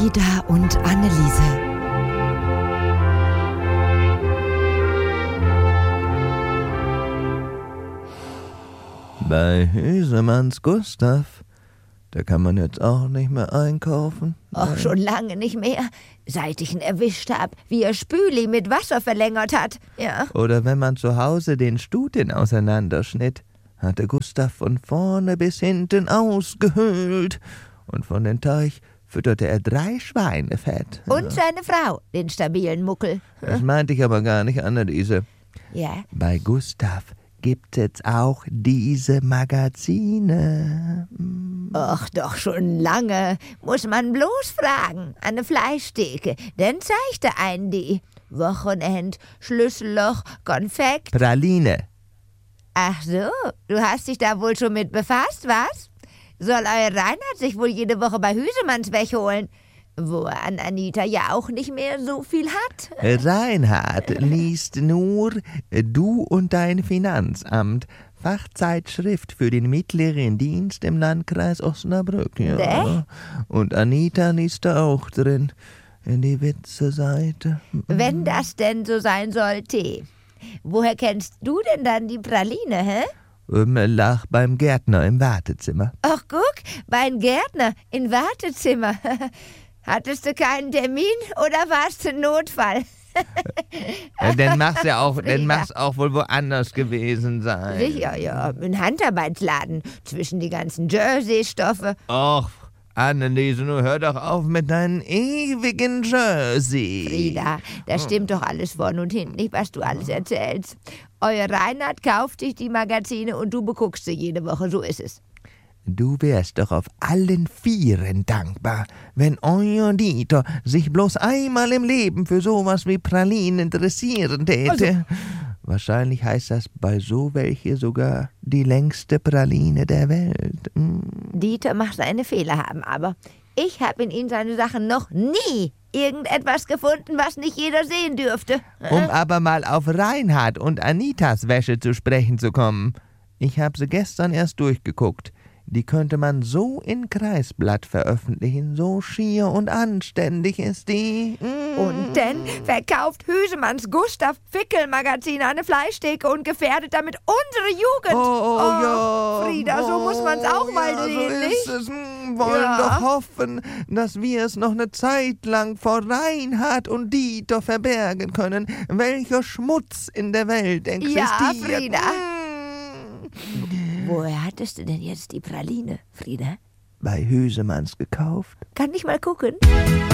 Frieda und Anneliese. Bei Hüsemanns Gustav, da kann man jetzt auch nicht mehr einkaufen. Och, schon lange nicht mehr, seit ich ihn erwischt hab, wie er Spüli mit Wasser verlängert hat. Ja. Oder wenn man zu Hause den Stuten auseinanderschnitt, hatte Gustav von vorne bis hinten ausgehöhlt. Und von den Teich fütterte er 3 Schweine fett. Und seine Frau, den stabilen Muckel. Das meinte ich aber gar nicht, Anneliese. Ja. Bei Gustav gibt es auch diese Magazine. Och, doch schon lange. Muss man bloß fragen. Eine Fleischtheke. Dann zeigt er einen die. Wochenend, Schlüsselloch, Konfekt. Praline. Ach so, du hast dich da wohl schon mit befasst, was? Soll euer Reinhard sich wohl jede Woche bei Hüsemanns wegholen? Wo er an Anita ja auch nicht mehr so viel hat. Reinhard liest nur Du und dein Finanzamt, Fachzeitschrift für den mittleren Dienst im Landkreis Osnabrück. Ja. Und Anita liest da auch drin, in die Witze-Seite. Wenn das denn so sein sollte. Woher kennst du denn dann die Praline, hä? Lach beim Gärtner im Wartezimmer. Ach, guck, beim Gärtner im Wartezimmer. Hattest du keinen Termin oder warst du Notfall? Dann mach's auch wohl woanders gewesen sein. Sicher, ja. Ein Handarbeitsladen zwischen die ganzen Jersey-Stoffe. Och, Anneliese, nun hör doch auf mit deinen ewigen Jersey. Frieda, das stimmt doch alles vorn und hinten nicht, was du alles erzählst. Euer Reinhard kauft sich die Magazine und du beguckst sie jede Woche, so ist es. Du wärst doch auf allen Vieren dankbar, wenn euer Dieter sich bloß einmal im Leben für sowas wie Pralinen interessieren täte. Also, wahrscheinlich heißt das bei so welche sogar die längste Praline der Welt. Dieter mag seine Fehler haben, aber ich habe in ihm seine Sachen noch nie irgendetwas gefunden, was nicht jeder sehen dürfte. Um aber mal auf Reinhard und Anitas Wäsche zu sprechen zu kommen. Ich habe sie gestern erst durchgeguckt. Die könnte man so in Kreisblatt veröffentlichen, so schier und anständig ist die. Und dann verkauft Hüsemanns Gustav Fickel-Magazin eine Fleischtheke und gefährdet damit unsere Jugend. Oh ja. Frieda, so muss man's auch mal sehen, so nicht? ist es. Wollen doch hoffen, dass wir es noch eine Zeit lang vor Reinhard und Dieter verbergen können, welcher Schmutz in der Welt existiert. Ja, Frieda. Woher hattest du denn jetzt die Praline, Frieda? Bei Hüsemanns gekauft. Kann ich mal gucken?